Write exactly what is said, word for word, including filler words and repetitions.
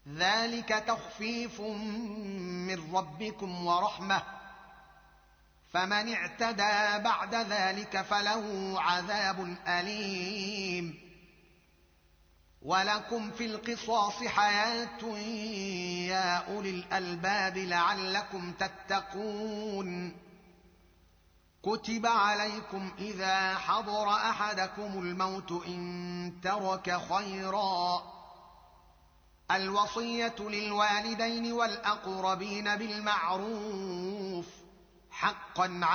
ذلك تخفيف من ربكم ورحمة، فمن اعتدى بعد ذلك فله عذاب أليم. ولكم في القصاص حياة يا أولي الألباب لعلكم تتقون. كتب عليكم إذا حضر أحدكم الموت إن ترك خيرا الوصية للوالدين والأقربين بالمعروف حقا